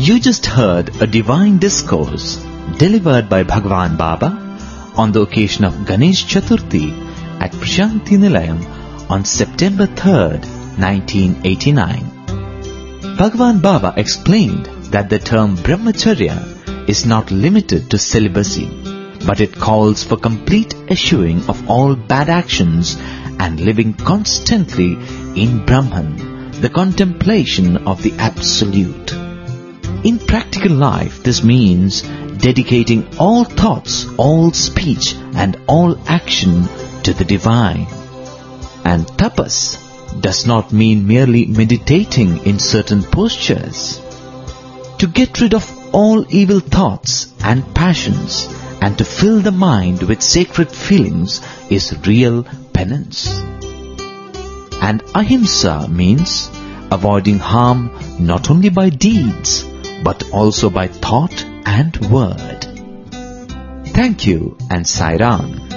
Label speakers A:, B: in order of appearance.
A: You just heard a divine discourse delivered by Bhagwan Baba on the occasion of Ganesh Chaturthi at Prashanti Nilayam on September 3rd, 1989. Bhagwan Baba explained that the term Brahmacharya is not limited to celibacy, but it calls for complete eschewing of all bad actions and living constantly in Brahman, the contemplation of the Absolute. In practical life, this means dedicating all thoughts, all speech and all action to the divine. And tapas does not mean merely meditating in certain postures. To get rid of all evil thoughts and passions and to fill the mind with sacred feelings is real penance. And ahimsa means avoiding harm not only by deeds but also by thought and word. Thank you and Sai Ram.